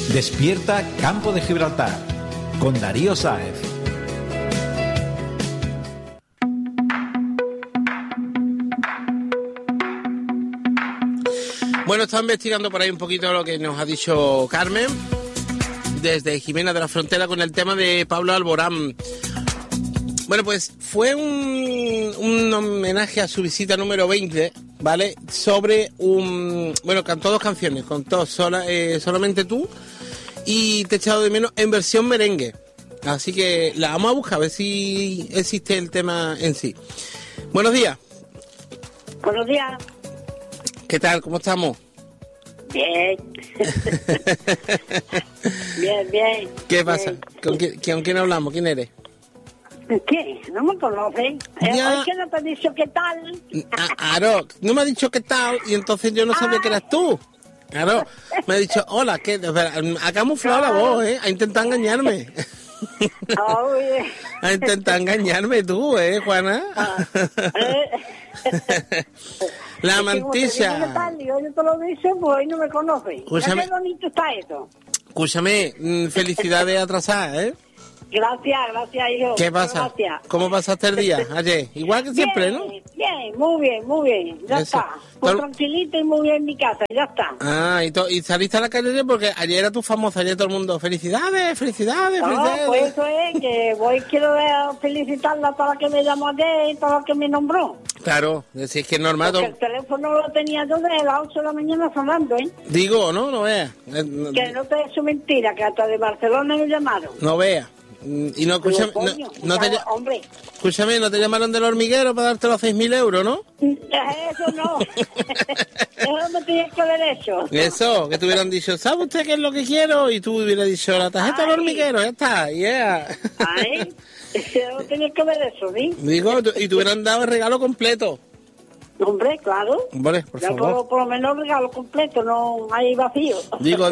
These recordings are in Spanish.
Despierta Campo de Gibraltar con Darío Sáez. Bueno, estaba investigando por ahí un poquito lo que nos ha dicho Carmen desde Jimena de la Frontera con el tema de Pablo Alborán. Bueno, pues fue un homenaje a su visita número 20, ¿vale? Sobre bueno, cantó dos canciones, contó Solamente tú y Te he echado de menos en versión merengue. Así que la vamos a buscar, a ver si existe el tema en sí. Buenos días. Buenos días. ¿Qué tal? ¿Cómo estamos? Bien. bien. ¿Qué pasa? ¿Con quién hablamos? ¿Quién eres? ¿Qué? ¿No me conoces? Ya. ¿Es que no te he dicho qué tal? Claro, no me ha dicho qué tal y entonces yo no sabía que eras tú. Claro, me ha dicho, hola, ¿qué? Espera, ha camuflado la voz, ¿eh? Ha intentado engañarme. Oye. Ha intentado engañarme tú, Juana? La mantilla. ¿Qué tal? Yo te lo dicho, pues hoy no me conoces. Escúchame. Qué bonito está eso. Escúchame, felicidades atrasadas, ¿eh? Gracias, hijo. ¿Qué pasa? Gracias. ¿Cómo pasaste el día ayer? Igual que siempre, ¿no? Bien, muy bien. Ya Eso. está. Muy tranquilito y muy bien en mi casa, ya está. Ah, y saliste a la calle ayer porque ayer era tu famosa, ayer todo el mundo, felicidades. No, pues eso es que quiero felicitarla a toda la que me llamó ayer y toda la que me nombró. Claro, si es que es normal. Porque el teléfono lo tenía yo desde las 8 de la mañana sonando, ¿eh? Digo, no veas. Que no te es su mentira, que hasta de Barcelona me llamaron. No veas. Y no, escúchame, hombre. Escúchame, ¿no te llamaron del hormiguero para darte los 6.000 euros, no? Eso no. Eso me tienes que haber hecho. Eso, que te hubieran dicho, ¿sabe usted qué es lo que quiero? Y tú hubieras dicho, la tarjeta del hormiguero, ya está, yeah. Ay, eso tienes que haber hecho, ¿sí? Digo, y te hubieran dado el regalo completo. Hombre, claro. Hombre, por favor. Por lo menos regalo completo, no hay vacío. Digo.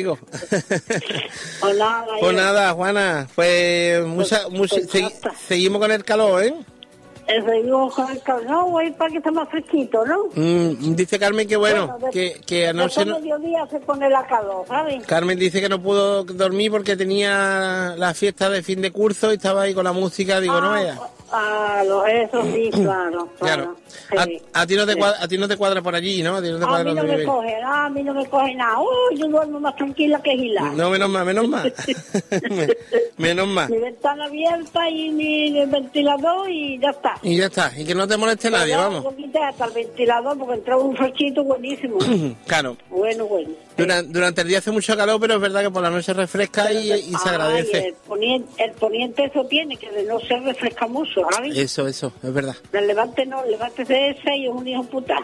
Pues nada, Juana, pues seguimos con el calor, ¿eh? Seguimos con el calor. No, voy para que esté más fresquito, ¿no? Dice Carmen que bueno, que anoche... Después mediodía se pone la calor, ¿sabes? Carmen dice que no pudo dormir porque tenía la fiesta de fin de curso y estaba ahí con la música, digo, no veas. Eso sí, claro. Sí. A ti no te cuadra por allí, ¿no? A mí no me coge nada. Yo duermo más tranquila que Gilar. No, menos mal. Menos mal. Mi ventana abierta y mi ventilador y ya está. Y que no te moleste nadie, vamos. Yo quité hasta el ventilador porque entró un fresquito buenísimo. Claro. Bueno. Durante el día hace mucho calor, pero es verdad que por la noche refresca y se agradece. El poniente eso tiene, que de no se refresca mucho, ¿sabes? Eso, es verdad. Levántese ese y es un hijo puta.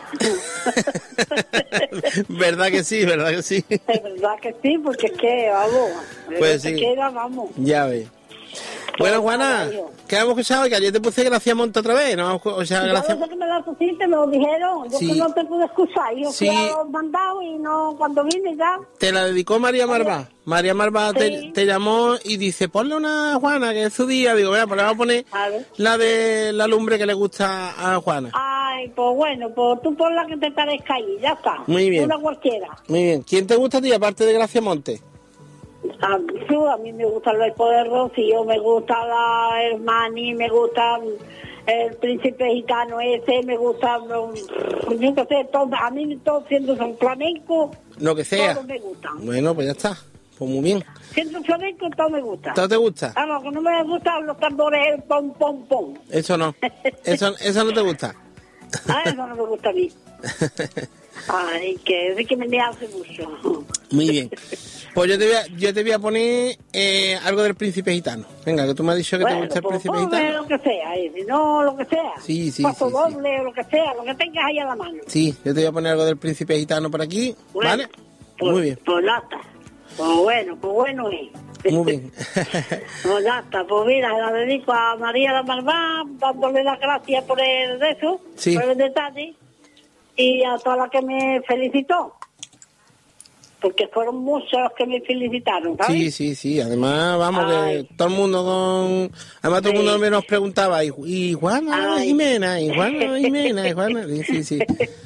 ¿Verdad que sí? Es verdad que sí, porque es que, vamos, pues sí. vamos. Ya ves. Bueno, Juana, ¿qué hemos escuchado? Que ayer te puse Gracia Monte otra vez, ¿no? O sea, Gracia... Yo no sé que me la pusiste, me lo dijeron. Yo que no te pude escuchar. Yo fui a los mandados y no, cuando vine ya... Te la dedicó María Marvá. María Marvá te llamó y dice, ponle una a Juana, que es su día. Digo, vea, pues le vamos a poner la de la lumbre que le gusta a Juana. Ay, pues bueno, pues tú pon la que te parezca ahí, ya está. Muy bien. Una cualquiera. Muy bien. ¿Quién te gusta a ti, aparte de Gracia Monte? A mí me gusta el Poder Rocío, me gusta la Hermani, me gusta el Príncipe Gitano ese, me gusta, yo qué sé, todo, a mí todo siendo son flamenco, lo que sea. Todo me gusta. Bueno, pues ya está, pues muy bien. Siendo flamenco todo me gusta. ¿Todo te gusta? Ah, no, que no me gustan los tambores, el pom, pom, pom. Eso no, eso no te gusta. Eso no me gusta a mí. Ay, que me hace mucho. Muy bien. Pues yo te voy a poner algo del Príncipe Gitano. Venga, que tú me has dicho que te gusta el Príncipe Gitano. Lo que sea, no, lo que sea. Sí. Paso doble, o lo que sea, lo que tengas ahí a la mano. Sí, yo te voy a poner algo del Príncipe Gitano por aquí, bueno, ¿vale? Pues, muy bien. Pues ya está. Pues bueno es. Muy bien. Pues ya está, pues mira, la dedico a María de Marvá, dándole las gracias por el de eso, por el detalle, y a toda la que me felicitó. Porque fueron muchos los que me felicitaron, ¿sabes? Sí. Además, vamos, que todo el mundo Además, todo el mundo nos preguntaba, ¿y Juana Jimena? ¿Y Juana Jimena? Sí.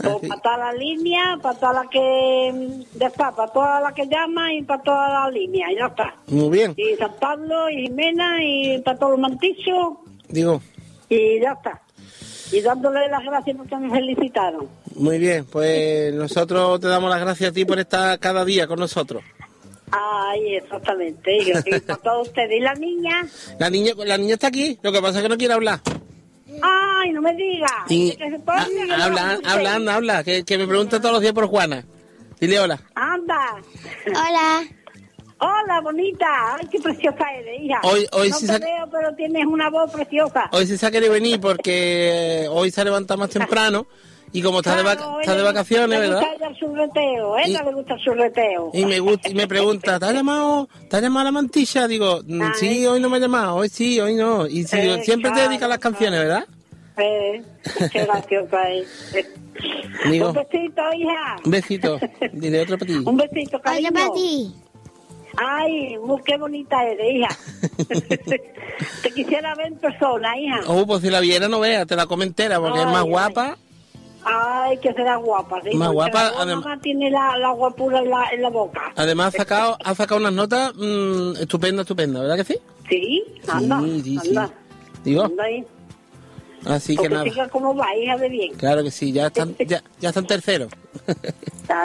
Pues para toda la línea, para toda la que... Después, para toda la que llama y para toda la línea, y ya está. Muy bien. Y San Pablo, y Jimena, y para todos los mantichos. Digo. Y ya está. Y dándole las gracias porque me felicitaron. Muy bien, pues nosotros te damos las gracias a ti por estar cada día con nosotros. Ay, exactamente. Y para todos ustedes. ¿Y la niña? La niña está aquí, lo que pasa es que no quiere hablar. Ay, no me digas. Y, habla, que me pregunta todos los días por Juana. Dile hola. Anda. Hola. Hola, bonita. Ay, qué preciosa eres, hija. Hoy no sí te veo, pero tienes una voz preciosa. Hoy sí se ha querido venir porque hoy se ha levantado más temprano y como está, está de vacaciones, ¿verdad? Le gusta su reteo, le gusta su reteo. Y me pregunta, ¿te ha llamado la mantilla? Digo, sí, hoy no me ha llamado, hoy sí, hoy no. Y si siempre te dedicas a las canciones, ¿verdad? Qué graciosa es. Digo, un besito, hija. Un besito. Dile otro para ti. Un besito, cariño. Hola para ti. Ay, qué bonita eres, hija. Te quisiera ver en persona, hija. Pues si la viera no vea, te la come entera porque es más guapa. Ay, que será guapa, sí. Más guapa, además tiene la guapura en la boca. Además ha sacado unas notas estupendas, ¿verdad que sí? Sí, anda. Sí. Anda. Digo. Anda ahí. Así que nada. Siga como va, hija de bien. Claro que sí, ya están terceros.